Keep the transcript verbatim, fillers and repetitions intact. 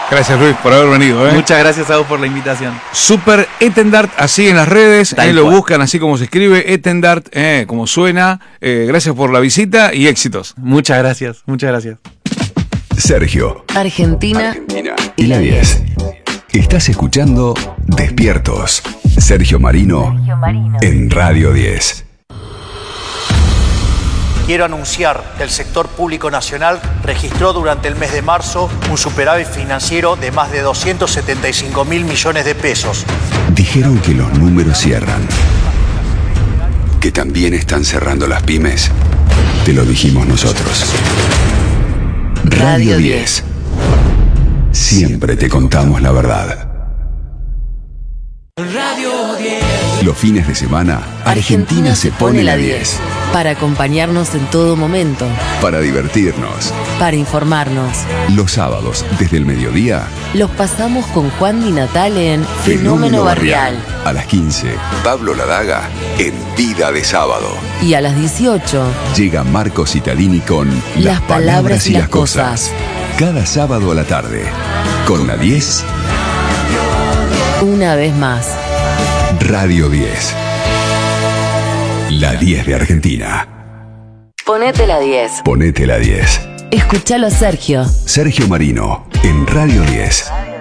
Gracias, Luis, por haber venido. ¿eh? Muchas gracias a vos por la invitación. Super Etendart, así en las redes, ahí lo cual. buscan así como se escribe, Etendart, eh, como suena. Eh, gracias por la visita y éxitos. Muchas gracias, muchas gracias. Sergio, Argentina, Argentina y la diez. Estás escuchando Despiertos. Sergio Marino, Sergio Marino. en Radio diez. Quiero anunciar que el sector público nacional registró durante el mes de marzo un superávit financiero de más de doscientos setenta y cinco mil millones de pesos. Dijeron que los números cierran. Que también están cerrando las pymes. Te lo dijimos nosotros. Radio diez. Siempre te contamos la verdad. Radio diez. Los fines de semana, Argentina se pone la diez. Para acompañarnos en todo momento. Para divertirnos. Para informarnos. Los sábados, desde el mediodía, Los pasamos con Juan Di Natale en Fenómeno Barrial. A las quince, Pablo Ladaga en Vida de Sábado. Y a las dieciocho, Llega Marco Cittadini con Las palabras y las cosas. Cada sábado a la tarde. Con la diez, una vez más. Radio diez. La diez de Argentina. Ponete la diez. Ponete la diez. Escuchalo a Sergio. Sergio Marino en Radio diez.